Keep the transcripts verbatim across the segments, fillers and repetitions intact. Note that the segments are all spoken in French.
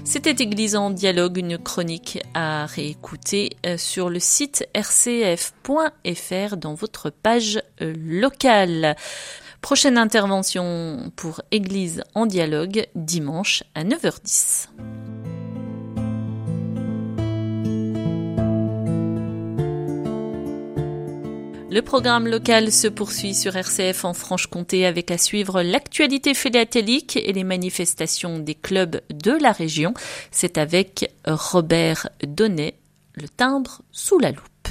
C'était Église en dialogue, une chronique à réécouter sur le site r c f point f r dans votre page locale. Prochaine intervention pour Église en dialogue, dimanche à neuf heures dix. Le programme local se poursuit sur R C F en Franche-Comté avec à suivre l'actualité philatélique et les manifestations des clubs de la région. C'est avec Robert Donnet, le timbre sous la loupe.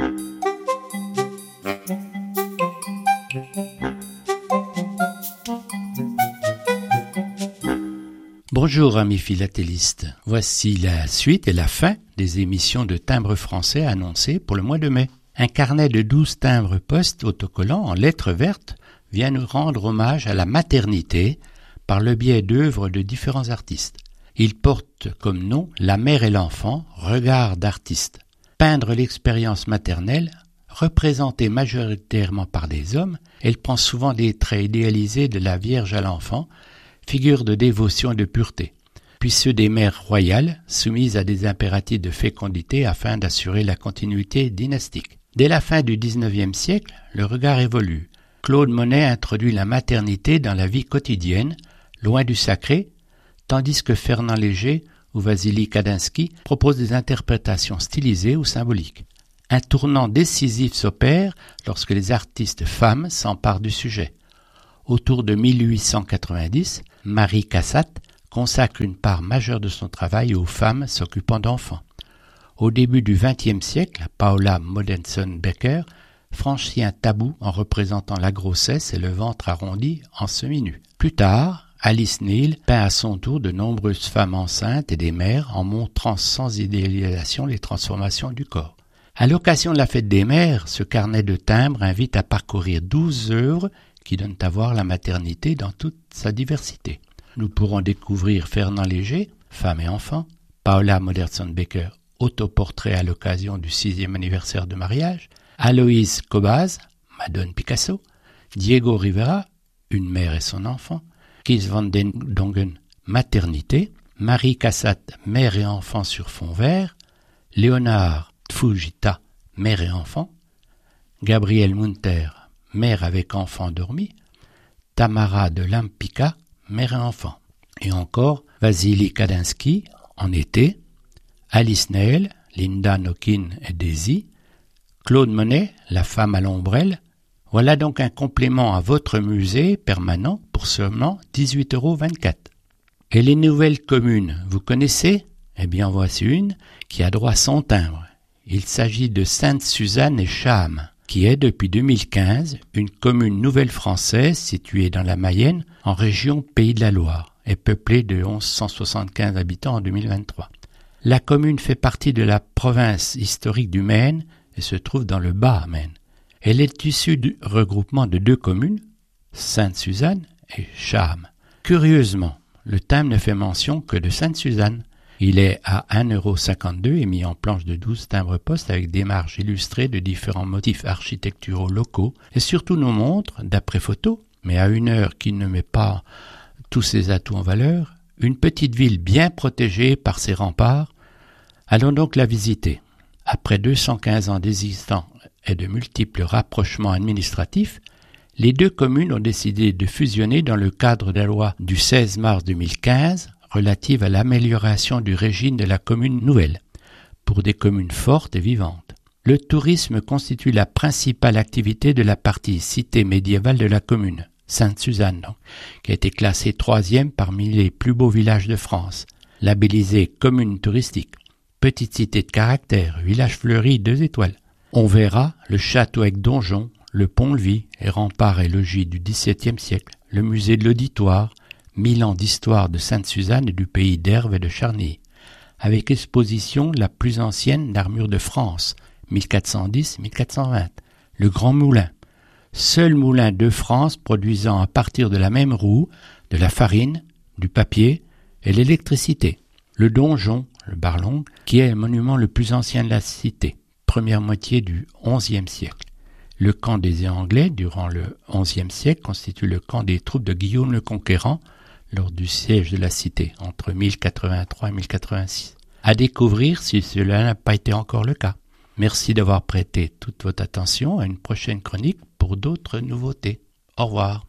Bonjour amis philatélistes, voici la suite et la fin des émissions de timbres français annoncées pour le mois de mai. Un carnet de douze timbres post autocollants en lettres vertes vient nous rendre hommage à la maternité par le biais d'œuvres de différents artistes. Il porte comme nom La mère et l'enfant, regard d'artiste. Peindre l'expérience maternelle, représentée majoritairement par des hommes, elle prend souvent des traits idéalisés de la Vierge à l'enfant, figure de dévotion et de pureté, puis ceux des mères royales, soumises à des impératifs de fécondité afin d'assurer la continuité dynastique. Dès la fin du dix-neuvième siècle, le regard évolue. Claude Monet introduit la maternité dans la vie quotidienne, loin du sacré, tandis que Fernand Léger ou Vassili Kandinsky proposent des interprétations stylisées ou symboliques. Un tournant décisif s'opère lorsque les artistes femmes s'emparent du sujet. Autour de mille huit cent quatre-vingt-dix, Marie Cassatt consacre une part majeure de son travail aux femmes s'occupant d'enfants. Au début du vingtième siècle, Paula Modersohn-Becker franchit un tabou en représentant la grossesse et le ventre arrondi en semi-nu. Plus tard, Alice Neel peint à son tour de nombreuses femmes enceintes et des mères en montrant sans idéalisation les transformations du corps. À l'occasion de la fête des mères, ce carnet de timbres invite à parcourir douze œuvres qui donnent à voir la maternité dans toute sa diversité. Nous pourrons découvrir Fernand Léger, Femme et enfant, Paula Modersohn-Becker, autoportrait à l'occasion du sixième anniversaire de mariage, Aloïse Cobaz, Madone Picasso, Diego Rivera, Une mère et son enfant, Kees van den Dongen, Maternité, Marie Cassatt, Mère et enfant sur fond vert, Léonard Tfujita, Mère et enfant, Gabriel Munter, Mère avec enfant dormi, Tamara de Lampica, Mère et enfant, et encore Vassili Kandinsky, En été, Alice Neel, Linda Nokin et Daisy, Claude Monet, La femme à l'ombrelle. Voilà donc un complément à votre musée permanent pour seulement dix-huit euros vingt-quatre. Et les nouvelles communes, vous connaissez ? Eh bien voici une qui a droit à son timbre. Il s'agit de Sainte-Suzanne et Cham, qui est depuis deux mille quinze une commune nouvelle française située dans la Mayenne en région Pays de la Loire et peuplée de onze cent soixante-quinze habitants en deux mille vingt-trois. La commune fait partie de la province historique du Maine et se trouve dans le Bas-Maine. Elle est issue du regroupement de deux communes, Sainte-Suzanne et Cham. Curieusement, le timbre ne fait mention que de Sainte-Suzanne. Il est à un euro cinquante-deux et mis en planche de douze timbres-poste avec des marges illustrées de différents motifs architecturaux locaux et surtout nous montre, d'après photo, mais à une heure qui ne met pas tous ses atouts en valeur, une petite ville bien protégée par ses remparts. Allons donc la visiter. Après deux cent quinze ans d'existence et de multiples rapprochements administratifs, les deux communes ont décidé de fusionner dans le cadre de la loi du seize mars deux mille quinze relative à l'amélioration du régime de la commune nouvelle, pour des communes fortes et vivantes. Le tourisme constitue la principale activité de la partie cité médiévale de la commune, Sainte-Suzanne, donc, qui a été classée troisième parmi les plus beaux villages de France, labellisée commune touristique, petite cité de caractère, village fleuri deux étoiles. On verra le château avec donjon, le pont-levis et remparts et logis du dix-septième siècle, le musée de l'auditoire, mille ans d'histoire de Sainte-Suzanne et du pays d'Herve et de Charny, avec exposition la plus ancienne d'armure de France, mille quatre cent dix à mille quatre cent vingt, le Grand Moulin, seul moulin de France produisant à partir de la même roue de la farine, du papier et l'électricité. Le donjon, le Barlong, qui est le monument le plus ancien de la cité, première moitié du onzième siècle. Le camp des Anglais, durant le onzième siècle, constitue le camp des troupes de Guillaume le Conquérant, lors du siège de la cité entre mille quatre-vingt-trois et mille quatre-vingt-six. À découvrir si cela n'a pas été encore le cas. Merci d'avoir prêté toute votre attention à une prochaine chronique pour d'autres nouveautés. Au revoir.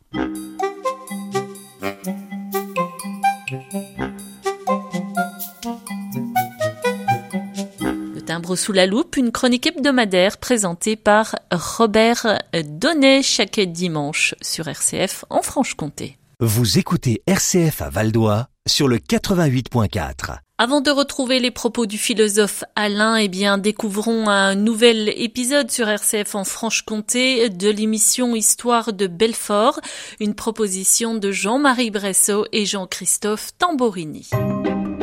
Le timbre sous la loupe, une chronique hebdomadaire présentée par Robert Donnet chaque dimanche sur R C F en Franche-Comté. Vous écoutez R C F à Val-d'Oie sur le quatre-vingt-huit point quatre. Avant de retrouver les propos du philosophe Alain, eh bien, découvrons un nouvel épisode sur R C F en Franche-Comté de l'émission Histoire de Belfort, une proposition de Jean-Marie Bressot et Jean-Christophe Tamborini.